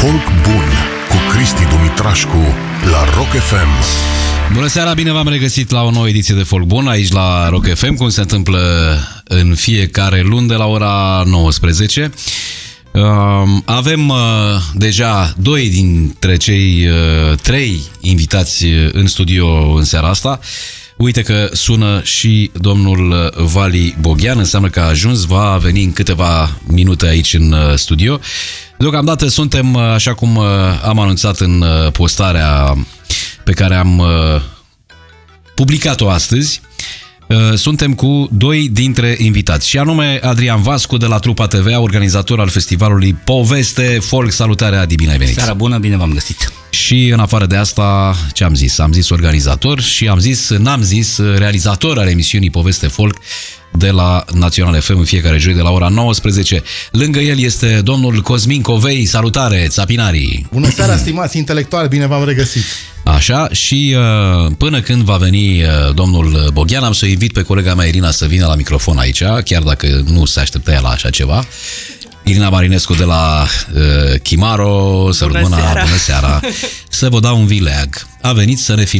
Folk bun cu Cristi Dumitrașcu la Rock FM. Bună seara, bine v-am regăsit la o nouă ediție de Folk Bun aici la Rock FM, cum se întâmplă în fiecare luni de la ora 19. Avem deja doi dintre cei trei invitați în studio în seara asta. Uite că sună și domnul Vali Boghian, înseamnă că a ajuns, va veni în câteva minute aici în studio. Deocamdată suntem, așa cum am anunțat în postarea pe care am publicat-o astăzi, suntem cu doi dintre invitați, și anume Adrian Vascu de la Trupa TVA, organizator al festivalului Poveste Folk. Salutare, Adi, bine ai venit! Seara bună, bine v-am găsit! Și în afară de asta, ce am zis? Am zis organizator și n-am zis realizator al emisiunii Poveste Folk de la Național FM în fiecare joi de la ora 19. Lângă el este domnul Cosmin Covei. Salutare, țapinarii! Bună seara, stimați intelectuali, bine v-am regăsit! Așa, și până când va veni domnul Boghian, am să invit pe colega mea Irina să vină la microfon aici, chiar dacă nu se aștepta ea la așa ceva. Irina Marinescu de la Chimaro, bună seara, să vă dau un vileag. A venit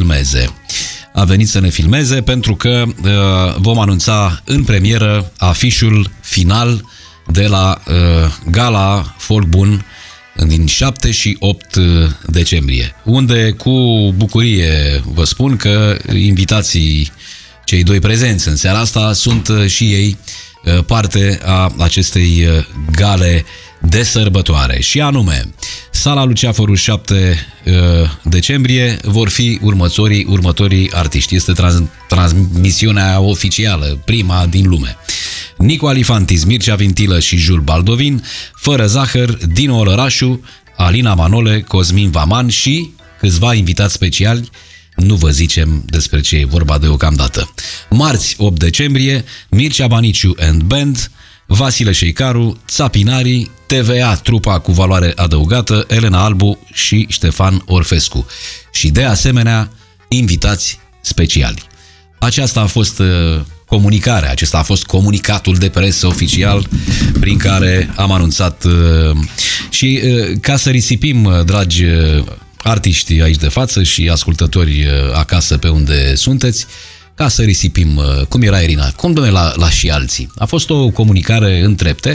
să ne filmeze pentru că vom anunța în premieră afișul final de la Gala Folk Bun din 7 și 8 decembrie, unde cu bucurie vă spun că invitații, cei doi prezenți în seara asta, sunt și ei parte a acestei gale de sărbătoare. Și anume, Sala Luceafărul, 7 decembrie, vor fi următorii artiști. Este transmisiunea oficială, prima din lume. Nicu Alifantis, Mircea Vintilă și Jules Baldovin, Fără Zahăr, Dino Olărașu, Alina Manole, Cosmin Vaman și câțiva invitați speciali. Nu vă zicem despre ce e vorba deocamdată. Marți, 8 decembrie, Mircea Baniciu and Band, Vasile Șeicaru, Țapinarii, TVA, trupa cu valoare adăugată, Elena Albu și Ștefan Orfescu. Și de asemenea, invitați speciali. Aceasta a fost comunicarea, acesta a fost comunicatul de presă oficial prin care am anunțat și ca să risipim, dragi artiști aici de față și ascultători acasă pe unde sunteți, ca să risipim, cum era Irina, cum domne la și alții. A fost o comunicare în trepte,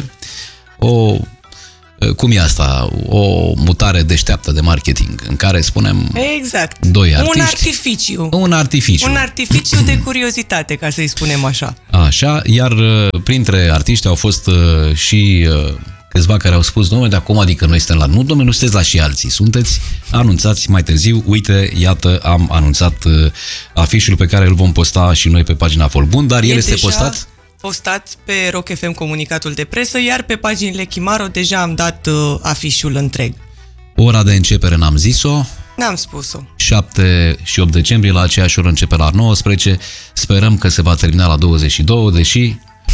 cum e asta, o mutare deșteaptă de marketing, în care spunem exact. Doi artiști. Un artificiu de curiozitate, ca să-i spunem așa. Așa, iar printre artiști au fost și câțiva care au spus, dom'le, de acum adică noi suntem la... Nu, dom'le, nu sunteți la și alții, sunteți anunțați mai târziu. Uite, iată, am anunțat afișul pe care îl vom posta și noi pe pagina Folk Bun, dar el este postat pe Rock FM comunicatul de presă, iar pe paginile Chimaro deja am dat afișul întreg. Ora de începere n-am zis-o. N-am spus-o. 7 și 8 decembrie, la aceeași oră începe la 19. Sperăm că se va termina la 22, deși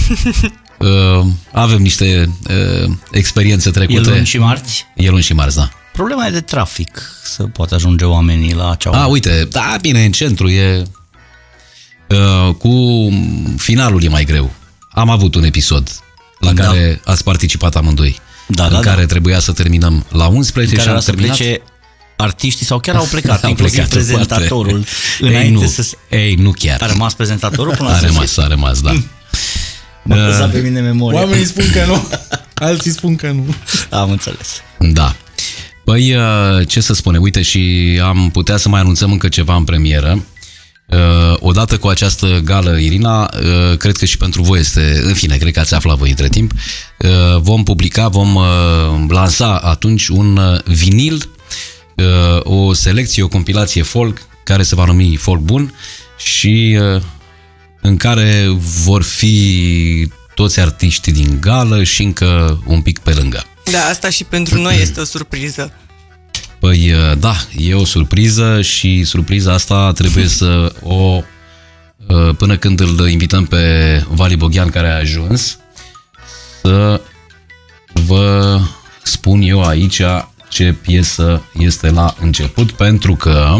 avem niște experiențe trecute. E luni și marți? E luni și marți, da. Problema e de trafic, să poată ajunge oamenii la acea oră. Uite, da, bine, în centru e... cu finalul e mai greu. Am avut un episod la care ați participat amândoi, în care trebuia să terminăm la 11 și am terminat... Artiștii sau chiar au plecat, inclusiv prezentatorul. Nu chiar. A rămas prezentatorul până a rămas, da. Mă păsa pe mine memoria. Oamenii spun că nu, alții spun că nu. Am înțeles. Da. Păi, ce să spune, uite, și am putea să mai anunțăm încă ceva în premieră. Odată cu această gală, Irina, cred că și pentru voi este, în fine, cred că ați aflat voi între timp, vom lansa atunci un vinil, o selecție, o compilație folk, care se va numi Folk Bun și în care vor fi toți artiștii din gală și încă un pic pe lângă. Da, asta și pentru noi este o surpriză. Păi da, e o surpriză și surpriza asta trebuie să o, până când îl invităm pe Vali Boghian, care a ajuns, să vă spun eu aici ce piesă este la început, pentru că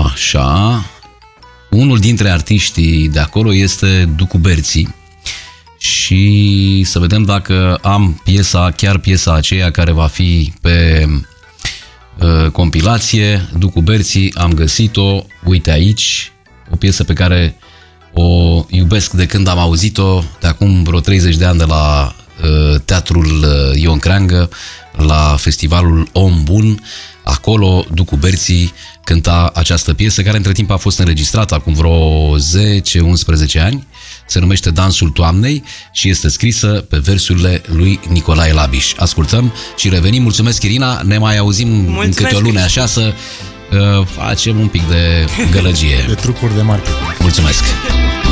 așa, unul dintre artiștii de acolo este Ducu Berții și să vedem dacă am chiar piesa aceea care va fi pe compilație. Ducu Berții, am găsit-o, uite aici, o piesă pe care o iubesc de când am auzit-o, de acum vreo 30 de ani de la Teatrul Ion Creangă, la festivalul Om Bun. Acolo Ducu Berții cânta această piesă, care între timp a fost înregistrată acum vreo 10-11 ani. Se numește Dansul Toamnei și este scrisă pe versurile lui Nicolae Labiș. Ascultăm și revenim. Mulțumesc, Irina, ne mai auzim în câte o lună așa să facem un pic de gălăgie. De trucuri de marketing. Mulțumesc!